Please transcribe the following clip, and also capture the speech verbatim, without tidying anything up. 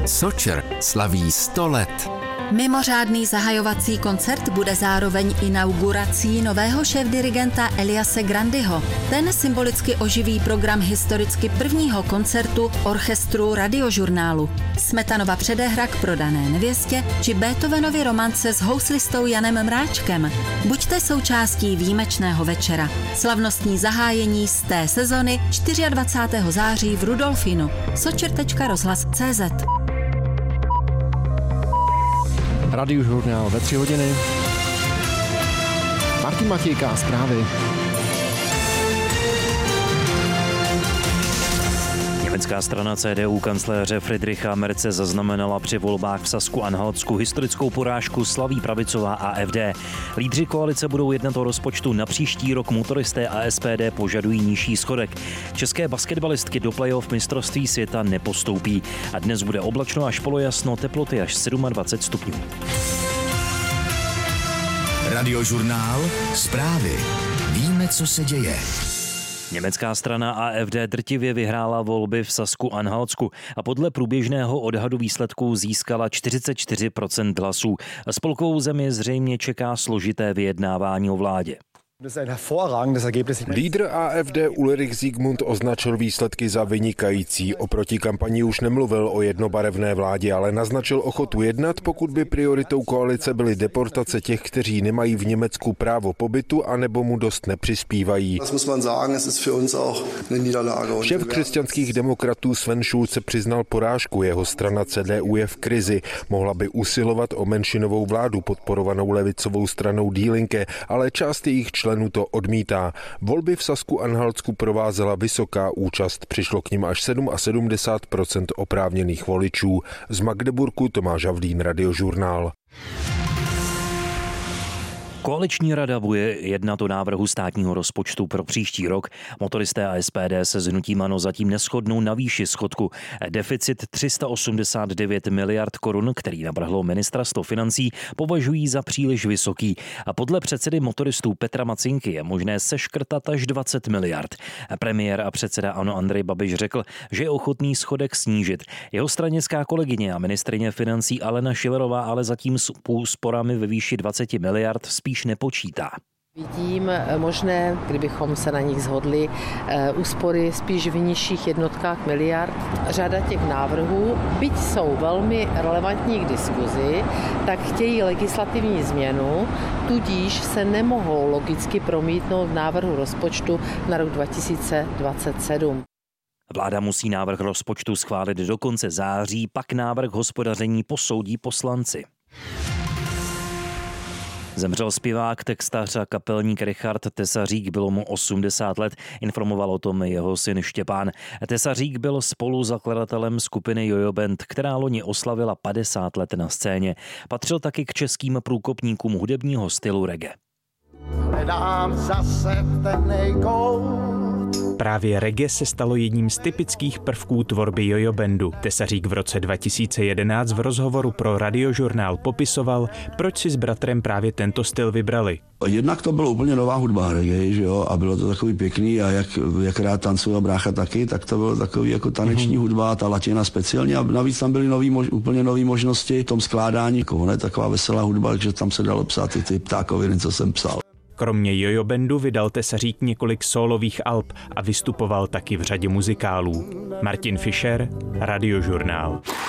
Sočer slaví sto let. Mimořádný zahajovací koncert bude zároveň inaugurací nového šéfdirigenta Eliase Grandyho. Ten symbolicky oživí program historicky prvního koncertu orchestru Radiožurnálu. Smetanova předehra k Prodané nevěstě či Beethovenovy romance s houslistou Janem Mráčkem. Buďte součástí výjimečného večera. Slavnostní zahájení z té sezony dvacátého čtvrtého září v Rudolfínu. sočer tečka rozhlas tečka cé zet. Radiožurnál ve tři hodiny. Martin Matějka, zprávy. Německá strana C D U kancléře Friedricha Merze zaznamenala při volbách v Sasku-Anhaltsku historickou porážku, slaví pravicová A F D. Lídři koalice budou jednat o rozpočtu na příští rok, motoristé a S P D požadují nižší schodek. České basketbalistky do playoff mistrovství světa nepostoupí a dnes bude oblačno až polojasno, teploty až dvacet sedm stupňů. Radiožurnál, zprávy. Víme, co se děje. Německá strana A F D drtivě vyhrála volby v Sasku-Anhaltsku a podle průběžného odhadu výsledků získala čtyřicet čtyři procent hlasů. Spolkovou zemi zřejmě čeká složité vyjednávání o vládě. Lídr A F D Ulrich Siegmund označil výsledky za vynikající. Oproti kampani už nemluvil o jednobarevné vládě, ale naznačil ochotu jednat, pokud by prioritou koalice byly deportace těch, kteří nemají v Německu právo pobytu anebo mu dost nepřispívají. Šéf křesťanských demokratů Sven Schulze přiznal porážku. Jeho strana C D U je v krizi. Mohla by usilovat o menšinovou vládu podporovanou levicovou stranou Die Linke, ale část jejich členů to odmítá. Volby v Sasku-Anhaltsku provázela vysoká účast. Přišlo k nim až sedmdesát sedm procent oprávněných voličů. Z Magdeburku Tomáš Havlín, Radiožurnál. Koaliční rada bude jednat o návrhu státního rozpočtu pro příští rok. Motoristé a S P D se s hnutím ANO zatím neshodnou na výši schodku. Deficit tři sta osmdesát devět miliard korun, který navrhlo ministerstvo financí, považují za příliš vysoký. A podle předsedy motoristů Petra Macinky je možné seškrtat až dvacet miliard. Premiér a předseda ANO Andrej Babiš řekl, že je ochotný schodek snížit. Jeho stranická kolegyně a ministryně financí Alena Schillerová ale zatím s úsporami ve výši dvacet miliard spíš nepočítá. Vidím možné, kdybychom se na nich shodli, úspory spíš v nižších jednotkách miliard. Řada těch návrhů, byť jsou velmi relevantní k diskuzi, tak chtějí legislativní změnu, tudíž se nemohou logicky promítnout v návrhu rozpočtu na rok dva tisíce dvacet sedm. Vláda musí návrh rozpočtu schválit do konce září, pak návrh hospodaření posoudí poslanci. Zemřel zpěvák, textař a kapelník Richard Tesařík, bylo mu osmdesát let, informoval o tom jeho syn Štěpán. Tesařík byl spoluzakladatelem skupiny Jojo Band, která loni oslavila padesát let na scéně. Patřil taky k českým průkopníkům hudebního stylu reggae. Hledám zase temnej kout. Právě reggae se stalo jedním z typických prvků tvorby Jojo Bandu. Tesařík v roce dva tisíce jedenáct v rozhovoru pro Radiožurnál popisoval, proč si s bratrem právě tento styl vybrali. Jednak to bylo úplně nová hudba reggae, že jo, a bylo to takový pěkný a jak, jak rád tancoval brácha taky, tak to bylo takový jako taneční mm-hmm. hudba, ta latina speciálně a navíc tam byly nový, mož, úplně nové možnosti v tom skládání, jako ne, taková veselá hudba, takže tam se dalo psát i ty ptákoviny, co jsem psal. Kromě Jojo Bandu vydal Tesařík několik sólových alb a vystupoval taky v řadě muzikálů. Martin Fischer, Radiožurnál.